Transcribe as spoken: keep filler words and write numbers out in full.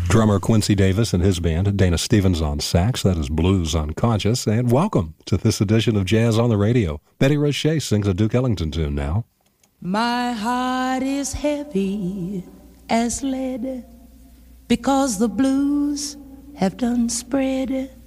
Drummer Quincy Davis and his band, Dana Stevens on sax, that is Blues Unconscious, and welcome to this edition of Jazz on the Radio. Betty Roche sings a Duke Ellington tune now. My heart is heavy as lead because the blues have done spread